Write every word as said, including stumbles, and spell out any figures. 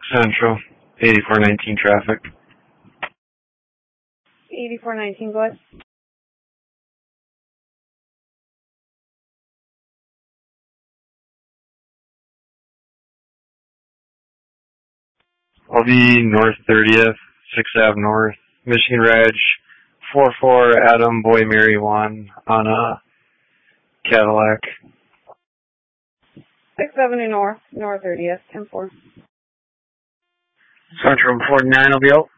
Central, eighty-four nineteen traffic. eighty-four nineteen, go ahead. I'll be North thirtieth, sixth Avenue North, Michigan Reg, four four Adam Boy Mary one on a Cadillac. sixth Avenue North, North thirtieth, ten four. Central forty-nine will be out.